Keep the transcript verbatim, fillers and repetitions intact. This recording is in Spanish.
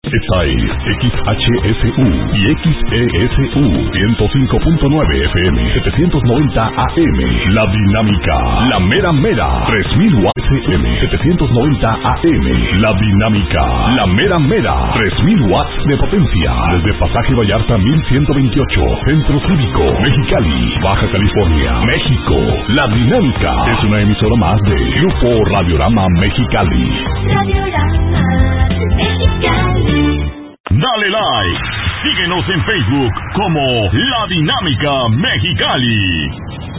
Esta es X H S U y X E S U ciento cinco punto nueve F M, setecientos noventa A M. La Dinámica, la mera mera, tres mil watts F M, setecientos noventa A M. La Dinámica, la mera mera, tres mil watts de potencia. Desde Pasaje Vallarta mil ciento veintiocho, Centro Cívico, Mexicali, Baja California, México. La Dinámica es una emisora más de Grupo Radiorama Mexicali. Radiorama Mexicali. Dale like. Síguenos en Facebook como La Dinámica Mexicali.